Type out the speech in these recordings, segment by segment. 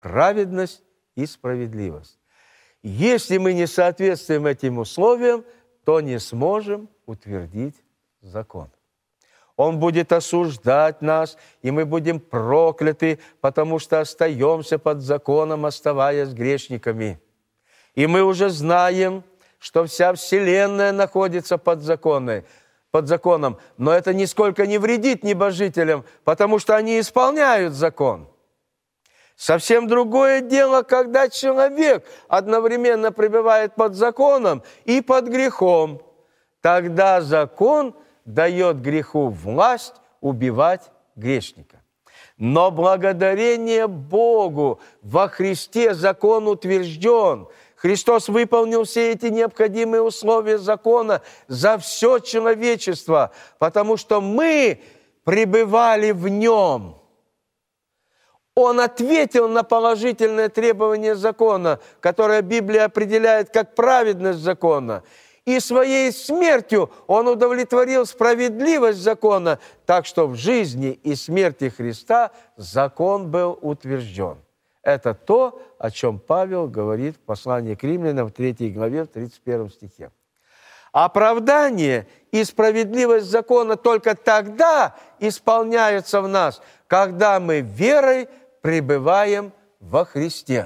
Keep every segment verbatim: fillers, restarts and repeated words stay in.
праведность и справедливость. Если мы не соответствуем этим условиям, то не сможем утвердить закон. Он будет осуждать нас, и мы будем прокляты, потому что остаемся под законом, оставаясь грешниками. И мы уже знаем, что вся вселенная находится под законом, под законом, но это нисколько не вредит небожителям, потому что они исполняют закон. Совсем другое дело, когда человек одновременно пребывает под законом и под грехом. Тогда закон дает греху власть убивать грешника. Но благодарение Богу во Христе закон утвержден. Христос выполнил все эти необходимые условия закона за все человечество, потому что мы пребывали в Нем. Он ответил на положительное требование закона, которое Библия определяет как праведность закона. И своей смертью Он удовлетворил справедливость закона, так что в жизни и смерти Христа закон был утвержден. Это то, о чем Павел говорит в послании к Римлянам в третьей главе, в тридцать первом стихе. Оправдание и справедливость закона только тогда исполняются в нас, когда мы верой пребываем во Христе.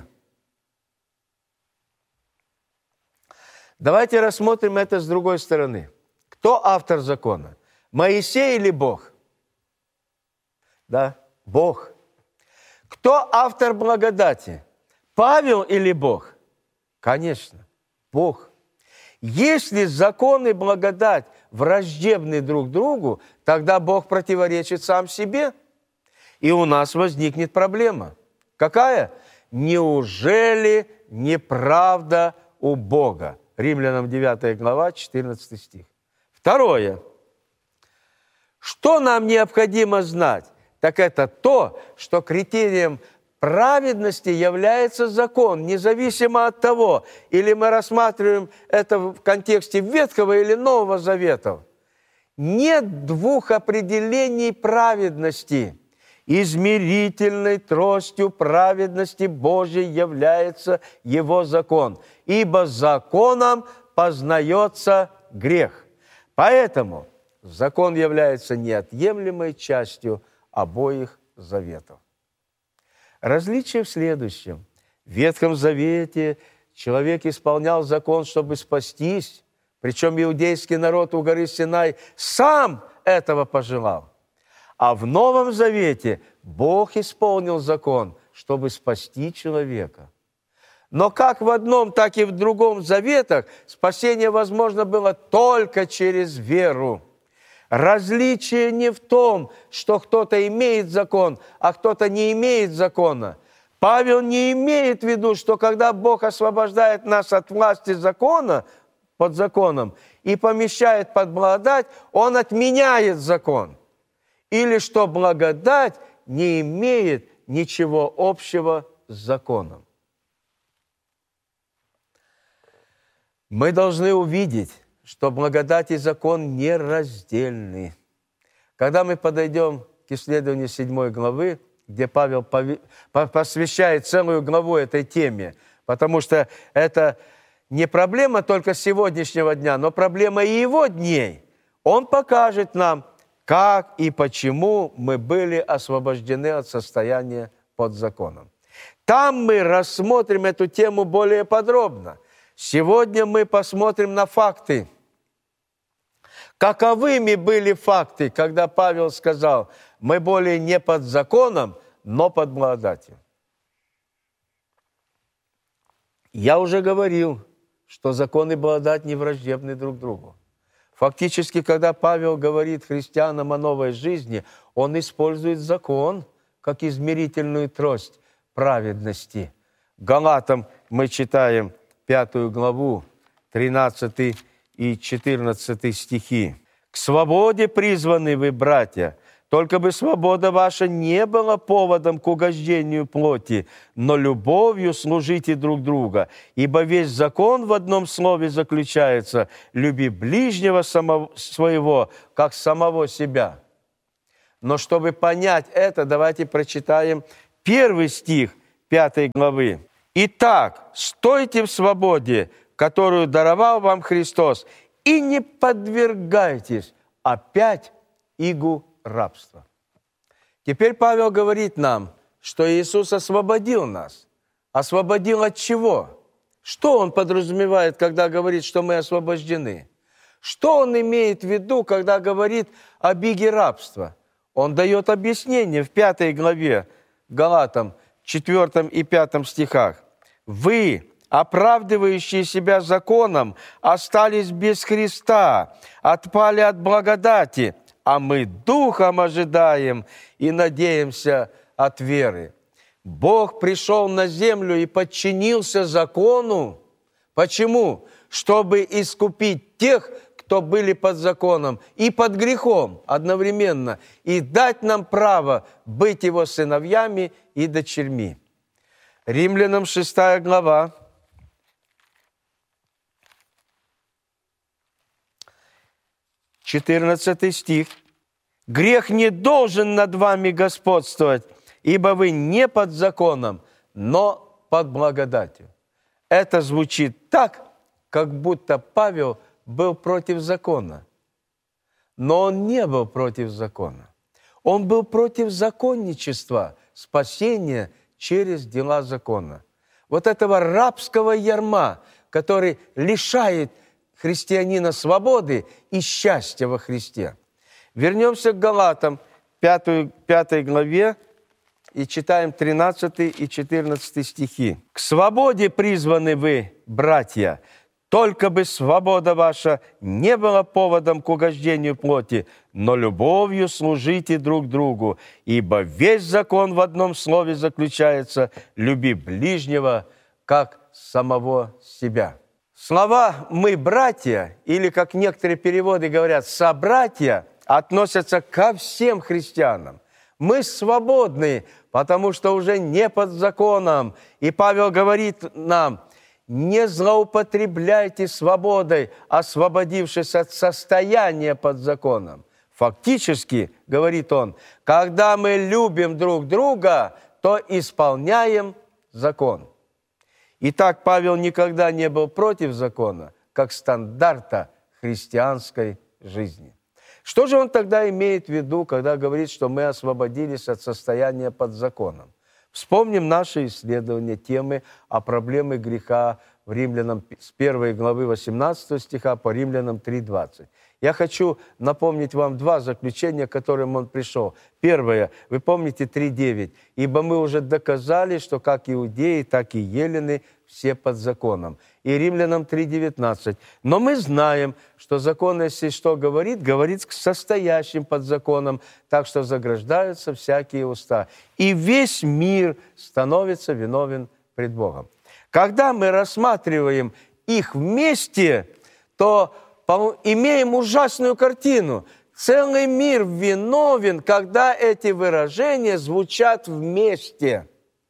Давайте рассмотрим это с другой стороны. Кто автор закона? Моисей или Бог? Да, Бог. Кто автор благодати? Павел или Бог? Конечно, Бог. Если закон и благодать враждебны друг другу, тогда Бог противоречит сам себе, и у нас возникнет проблема. Какая? Неужели неправда у Бога? Римлянам девятая глава, четырнадцатый стих. Второе. Что нам необходимо знать? Так это то, что критерием праведности является закон, независимо от того, или мы рассматриваем это в контексте Ветхого или Нового Завета. Нет двух определений праведности. Измерительной тростью праведности Божией является Его закон, ибо законом познается грех. Поэтому закон является неотъемлемой частью обоих заветов. Различие в следующем. В Ветхом Завете человек исполнял закон, чтобы спастись, причем иудейский народ у горы Синай сам этого пожелал. А в Новом Завете Бог исполнил закон, чтобы спасти человека. Но как в одном, так и в другом заветах спасение возможно было только через веру. Различие не в том, что кто-то имеет закон, а кто-то не имеет закона. Павел не имеет в виду, что когда Бог освобождает нас от власти закона, под законом, и помещает под благодать, Он отменяет закон. Или что благодать не имеет ничего общего с законом. Мы должны увидеть, что благодать и закон нераздельны. Когда мы подойдем к исследованию седьмой главы, где Павел посвящает целую главу этой теме, потому что это не проблема только сегодняшнего дня, но проблема и его дней. Он покажет нам, как и почему мы были освобождены от состояния под законом. Там мы рассмотрим эту тему более подробно. Сегодня мы посмотрим на факты. Каковыми были факты, когда Павел сказал, мы более не под законом, но под благодатью? Я уже говорил, что закон и благодать не враждебны друг другу. Фактически, когда Павел говорит христианам о новой жизни, он использует закон как измерительную трость праведности. Галатам мы читаем пятую главу, тринадцатый и четырнадцатый стихи. «К свободе призваны вы, братья, только бы свобода ваша не была поводом к угождению плоти, но любовью служите друг друга, ибо весь закон в одном слове заключается: люби ближнего самого, своего, как самого себя». Но чтобы понять это, давайте прочитаем первый стих пятой главы. «Итак, стойте в свободе, которую даровал вам Христос, и не подвергайтесь опять игу рабства». Теперь Павел говорит нам, что Иисус освободил нас. Освободил от чего? Что Он подразумевает, когда говорит, что мы освобождены? Что Он имеет в виду, когда говорит об иге рабства? Он дает объяснение в пятой главе Галатам, четвёртом и пятом стихах. «Вы, оправдывающие себя законом, остались без Христа, отпали от благодати, а мы духом ожидаем и надеемся от веры». Бог пришел на землю и подчинился закону. Почему? Чтобы искупить тех, кто были под законом и под грехом одновременно, и дать нам право быть Его сыновьями и дочерьми. Римлянам шестая глава, четырнадцатый стих. «Грех не должен над вами господствовать, ибо вы не под законом, но под благодатью». Это звучит так, как будто Павел был против закона. Но он не был против закона. Он был против законничества, спасения через дела закона. Вот этого рабского ярма, который лишает христианина свободы и счастья во Христе. Вернемся к Галатам, пятой, пятой главе, и читаем тринадцатый и четырнадцатый стихи. «К свободе призваны вы, братья, только бы свобода ваша не была поводом к угождению плоти, но любовью служите друг другу, ибо весь закон в одном слове заключается: люби ближнего, как самого себя». Слова «мы братья», или, как некоторые переводы говорят, «собратья», относятся ко всем христианам. Мы свободны, потому что уже не под законом. И Павел говорит нам: не злоупотребляйте свободой, освободившись от состояния под законом. Фактически, говорит он, когда мы любим друг друга, то исполняем закон. Итак, Павел никогда не был против закона, как стандарта христианской жизни. Что же он тогда имеет в виду, когда говорит, что мы освободились от состояния под законом? Вспомним наше исследование темы о проблеме греха в Римлянам с первой главы восемнадцатого стиха по Римлянам три двадцать. Я хочу напомнить вам два заключения, к которым он пришел. Первое, вы помните три девять. «Ибо мы уже доказали, что как иудеи, так и елены все под законом». И Римлянам три девятнадцать. «Но мы знаем, что закон, если что говорит, говорит к состоящим под законом, так что заграждаются всякие уста. И весь мир становится виновен пред Богом». Когда мы рассматриваем их вместе, то имеем ужасную картину. Целый мир виновен, когда эти выражения звучат вместе.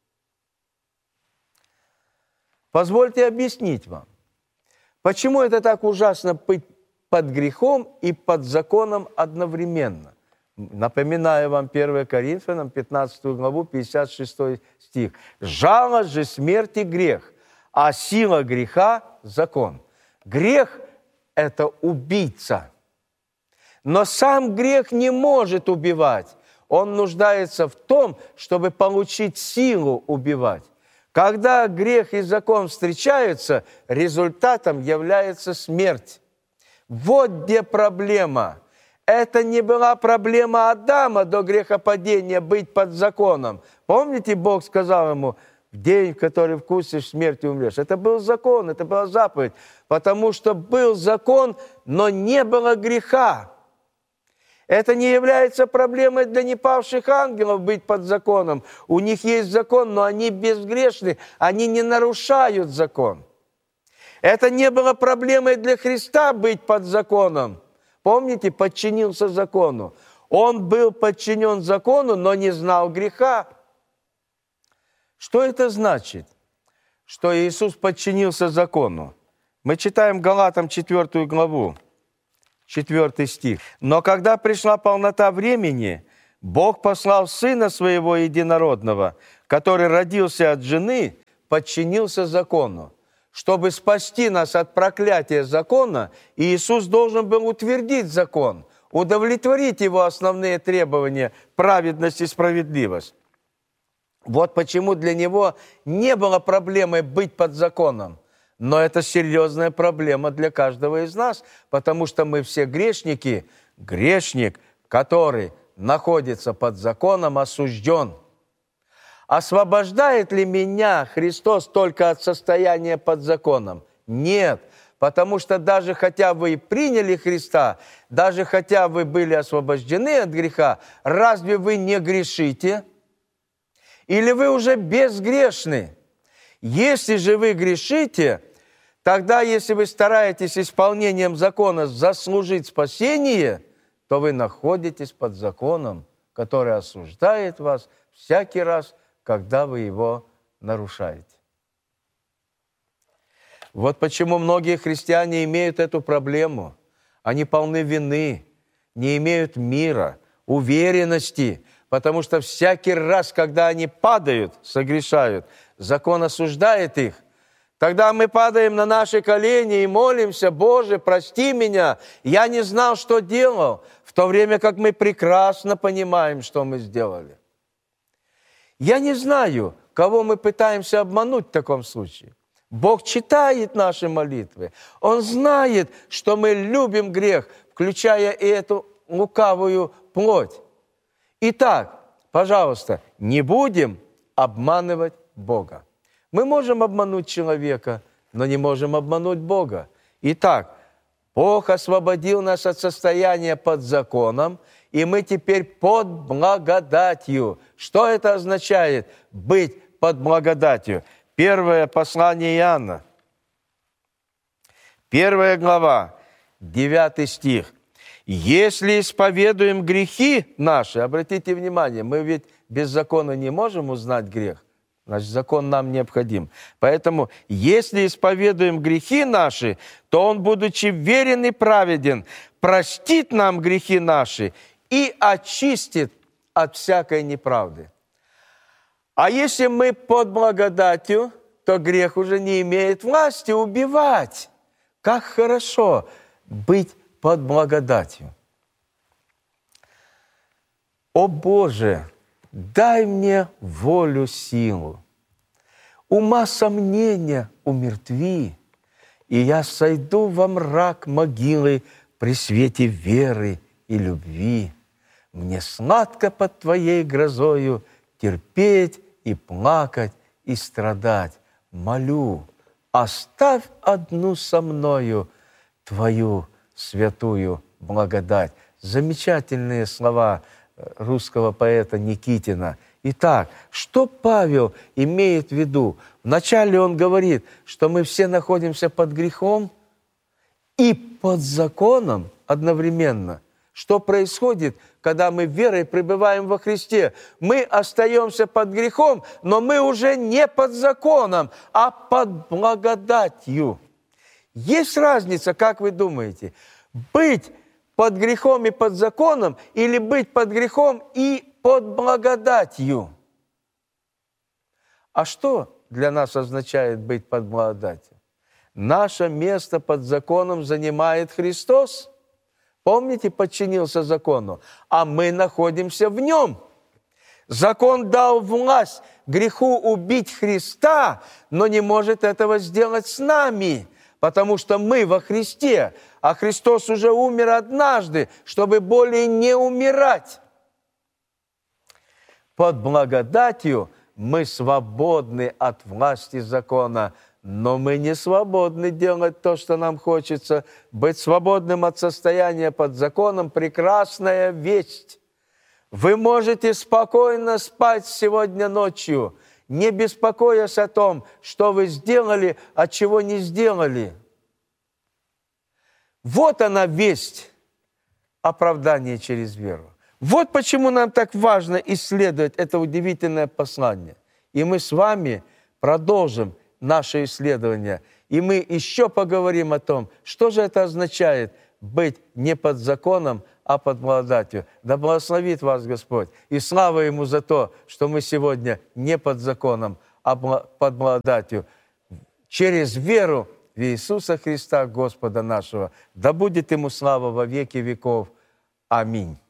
Позвольте объяснить вам, почему это так ужасно быть под грехом и под законом одновременно. Напоминаю вам первое Коринфянам, пятнадцатую главу, пятьдесят шестой стих. «Жалость же смерти грех, а сила греха – закон». Грех – это убийца. Но сам грех не может убивать. Он нуждается в том, чтобы получить силу убивать. Когда грех и закон встречаются, результатом является смерть. Вот где проблема. Это не была проблема Адама до грехопадения быть под законом. Помните, Бог сказал ему: в день, в который вкусишь, смерти умрешь. Это был закон, это была заповедь, потому что был закон, но не было греха. Это не является проблемой для непавших ангелов быть под законом. У них есть закон, но они безгрешны, они не нарушают закон. Это не было проблемой для Христа быть под законом. Помните, подчинился закону. Он был подчинен закону, но не знал греха. Что это значит, что Иисус подчинился закону? Мы читаем Галатам четвёртую главу, четвёртый стих. «Но когда пришла полнота времени, Бог послал Сына Своего Единородного, который родился от жены, подчинился закону. Чтобы спасти нас от проклятия закона, Иисус должен был утвердить закон, удовлетворить его основные требования – праведность и справедливость. Вот почему для него не было проблемы быть под законом. Но это серьезная проблема для каждого из нас, потому что мы все грешники. Грешник, который находится под законом, осужден. Освобождает ли меня Христос только от состояния под законом? Нет, потому что даже хотя вы и приняли Христа, даже хотя вы были освобождены от греха, разве вы не грешите? Или вы уже безгрешны? Если же вы грешите, тогда, если вы стараетесь исполнением закона заслужить спасение, то вы находитесь под законом, который осуждает вас всякий раз, когда вы его нарушаете. Вот почему многие христиане имеют эту проблему. Они полны вины, не имеют мира, уверенности, потому что всякий раз, когда они падают, согрешают, закон осуждает их. Тогда мы падаем на наши колени и молимся: «Боже, прости меня, я не знал, что делал», в то время как мы прекрасно понимаем, что мы сделали. Я не знаю, кого мы пытаемся обмануть в таком случае. Бог читает наши молитвы. Он знает, что мы любим грех, включая и эту лукавую плоть. Итак, пожалуйста, не будем обманывать Бога. Мы можем обмануть человека, но не можем обмануть Бога. Итак, Бог освободил нас от состояния под законом, и мы теперь под благодатью. Что это означает – быть под благодатью? Первое послание Иоанна, первая глава, девятый стих. «Если исповедуем грехи наши», обратите внимание, мы ведь без закона не можем узнать грех, значит, закон нам необходим. Поэтому, если исповедуем грехи наши, то Он, будучи верен и праведен, простит нам грехи наши и очистит от всякой неправды. А если мы под благодатью, то грех уже не имеет власти убивать. Как хорошо быть под благодатью. О Боже, дай мне волю, силу, ума сомнения умертви, и я сойду во мрак могилы при свете веры и любви. Мне сладко под Твоей грозою терпеть и плакать и страдать. Молю, оставь одну со мною Твою святую благодать. Замечательные слова русского поэта Никитина. Итак, что Павел имеет в виду? Вначале он говорит, что мы все находимся под грехом и под законом одновременно. Что происходит, когда мы верой пребываем во Христе? Мы остаемся под грехом, но мы уже не под законом, а под благодатью. Есть разница, как вы думаете, быть под грехом и под законом или быть под грехом и под благодатью? А что для нас означает быть под благодатью? Наше место под законом занимает Христос. Помните, подчинился закону, а мы находимся в нем. Закон дал власть греху убить Христа, но не может этого сделать с нами, потому что мы во Христе, а Христос уже умер однажды, чтобы более не умирать. Под благодатью мы свободны от власти закона, но мы не свободны делать то, что нам хочется. Быть свободным от состояния под законом – прекрасная весть. Вы можете спокойно спать сегодня ночью, не беспокоясь о том, что вы сделали, а чего не сделали. Вот она весть оправдания через веру. Вот почему нам так важно исследовать это удивительное послание. И мы с вами продолжим наше исследование. И мы еще поговорим о том, что же это означает быть не под законом, а под благодатью. Да благословит вас Господь. И слава Ему за то, что мы сегодня не под законом, а под благодатью. Через веру в Иисуса Христа, Господа нашего. Да будет Ему слава во веки веков. Аминь.